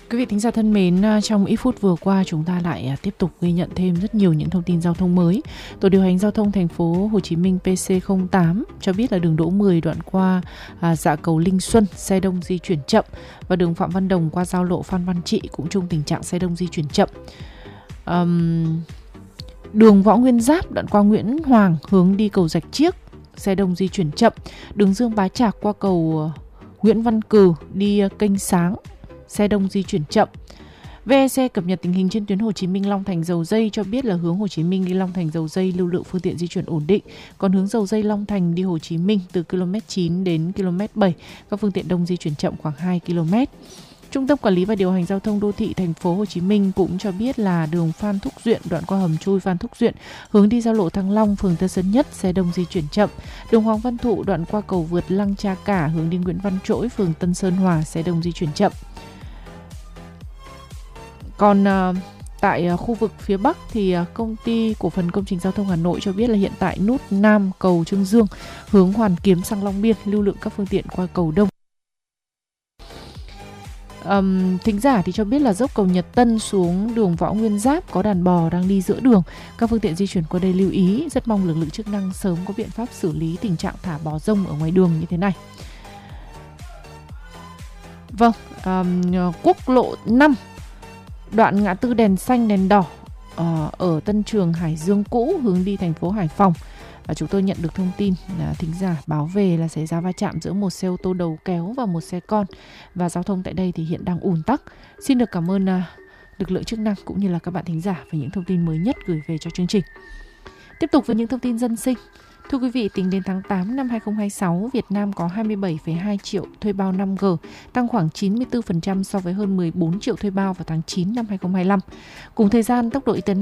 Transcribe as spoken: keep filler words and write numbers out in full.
Quý vị thính giả thân mến, trong ít phút vừa qua chúng ta lại tiếp tục ghi nhận thêm rất nhiều những thông tin giao thông mới. Tổ điều hành giao thông thành phố Hồ Chí Minh P C không tám cho biết là đường Đỗ mười đoạn qua à, dạ cầu Linh Xuân xe đông di chuyển chậm, và đường Phạm Văn Đồng qua giao lộ Phan Văn Trị cũng chung tình trạng xe đông di chuyển chậm. Um, đường Võ Nguyên Giáp đoạn qua Nguyễn Hoàng hướng đi cầu Rạch Chiếc xe đông di chuyển chậm. Đường Dương Bá Trạc qua cầu Nguyễn Văn Cừ đi kênh Sáng xe đông di chuyển chậm. vê e xê cập nhật tình hình trên tuyến Hồ Chí Minh Long Thành Dầu Dây cho biết là hướng Hồ Chí Minh đi Long Thành Dầu Dây lưu lượng phương tiện di chuyển ổn định, còn hướng Dầu Dây Long Thành đi Hồ Chí Minh từ ki lô mét chín đến ki lô mét bảy các phương tiện đông di chuyển chậm khoảng hai ki lô mét. Trung tâm Quản lý và Điều hành Giao thông Đô thị Thành phố Hồ Chí Minh cũng cho biết là đường Phan Thúc Duyện đoạn qua hầm chui Phan Thúc Duyện hướng đi giao lộ Thăng Long, phường Tân Sơn Nhất xe đông di chuyển chậm. Đường Hoàng Văn Thụ đoạn qua cầu vượt Lăng Cha Cả hướng đi Nguyễn Văn Trỗi, phường Tân Sơn Hòa xe đông di chuyển chậm. Còn uh, tại uh, khu vực phía Bắc thì uh, công ty cổ phần công trình giao thông Hà Nội cho biết là hiện tại nút Nam cầu Trương Dương hướng Hoàn Kiếm sang Long Biên lưu lượng các phương tiện qua cầu đông. Um, thính giả thì cho biết là dốc cầu Nhật Tân xuống đường Võ Nguyên Giáp có đàn bò đang đi giữa đường, các phương tiện di chuyển qua đây lưu ý, rất mong lực lượng chức năng sớm có biện pháp xử lý tình trạng thả bò rông ở ngoài đường như thế này. Vâng, um, quốc lộ năm đoạn ngã tư đèn xanh đèn đỏ uh, ở Tân Trường Hải Dương cũ hướng đi thành phố Hải Phòng. Và chúng tôi nhận được thông tin là thính giả báo về là xảy ra va chạm giữa một xe ô tô đầu kéo và một xe con, và giao thông tại đây thì hiện đang ùn tắc. Xin được cảm ơn uh, lực lượng chức năng cũng như là các bạn thính giả về những thông tin mới nhất gửi về cho chương trình. Tiếp tục với những thông tin dân sinh. Thưa quý vị, tính đến tháng tám năm hai không hai sáu, Việt Nam có hai mươi bảy phẩy hai triệu thuê bao năm G, tăng khoảng chín mươi tư phần trăm so với hơn mười bốn triệu thuê bao vào tháng chín năm hai không hai lăm. Cùng thời gian, tốc độ Internet